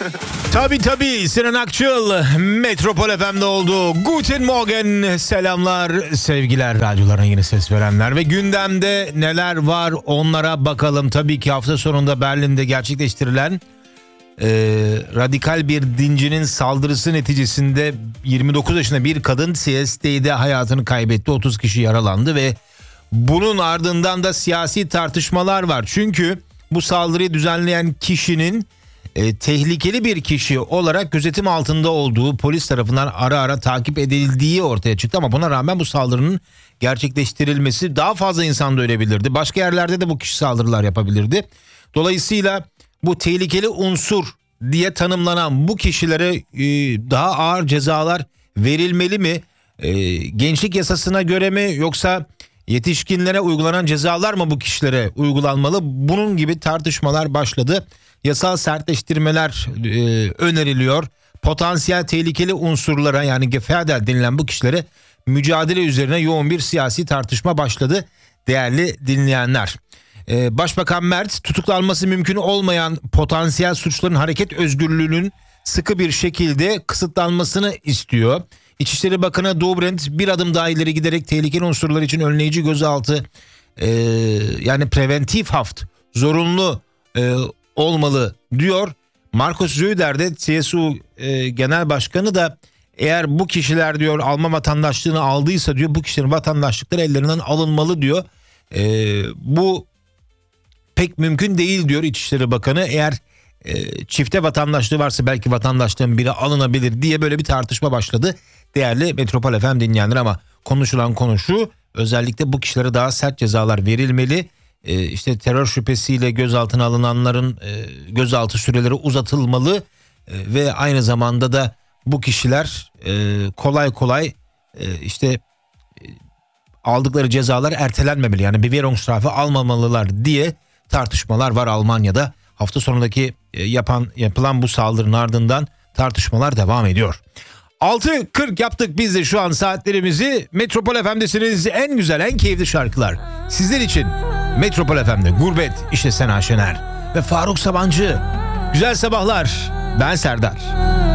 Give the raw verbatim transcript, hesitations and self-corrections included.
Tabii tabii Sinan Akçıl Metropol F M'de oldu. Guten Morgen, selamlar, sevgiler radyolarına yeni ses verenler ve gündemde neler var onlara bakalım. Tabii ki hafta sonunda Berlin'de gerçekleştirilen e, radikal bir dincinin saldırısı neticesinde yirmi dokuz yaşında bir kadın C S T'de hayatını kaybetti. otuz kişi yaralandı ve bunun ardından da siyasi tartışmalar var. Çünkü bu saldırıyı düzenleyen kişinin E, tehlikeli bir kişi olarak gözetim altında olduğu, polis tarafından ara ara takip edildiği ortaya çıktı. Ama buna rağmen bu saldırının gerçekleştirilmesi, daha fazla insan da ölebilirdi. Başka yerlerde de bu kişi saldırılar yapabilirdi. Dolayısıyla bu tehlikeli unsur diye tanımlanan bu kişilere e, daha ağır cezalar verilmeli mi? E, gençlik yasasına göre mi, yoksa yetişkinlere uygulanan cezalar mı bu kişilere uygulanmalı? Bunun gibi tartışmalar başladı. Yasal sertleştirmeler e, öneriliyor. Potansiyel tehlikeli unsurlara, yani Gefährder denilen bu kişilere mücadele üzerine yoğun bir siyasi tartışma başladı değerli dinleyenler. E, Başbakan Merz tutuklanması mümkün olmayan potansiyel suçların hareket özgürlüğünün sıkı bir şekilde kısıtlanmasını istiyor. İçişleri Bakanı Dobrindt bir adım daha ileri giderek tehlikeli unsurlar için önleyici gözaltı e, yani preventif haft zorunlu e, olmalı diyor. Markus Söder de C S U e, Genel Başkanı da eğer bu kişiler diyor Alman vatandaşlığını aldıysa diyor bu kişilerin vatandaşlıkları ellerinden alınmalı diyor. E, bu pek mümkün değil diyor İçişleri Bakanı. Eğer e, çifte vatandaşlığı varsa belki vatandaşlığın biri alınabilir diye böyle bir tartışma başladı. Değerli Metropol F M dinleyenler, ama konuşulan konu şu: özellikle bu kişilere daha sert cezalar verilmeli. Ee, işte terör şüphesiyle gözaltına alınanların e, gözaltı süreleri uzatılmalı e, ve aynı zamanda da bu kişiler e, kolay kolay e, işte e, aldıkları cezalar ertelenmemeli, yani Bewährungsstrafe almamalılar diye tartışmalar var Almanya'da. Hafta sonundaki e, yapan yapılan bu saldırının ardından tartışmalar devam ediyor. altı kırk yaptık biz de şu an saatlerimizi. Metropol F M'desiniz. En güzel, en keyifli şarkılar sizler için Metropol F M'de. Gurbet, işte Sena Şener ve Faruk Sabancı. Güzel sabahlar. Ben Serdar.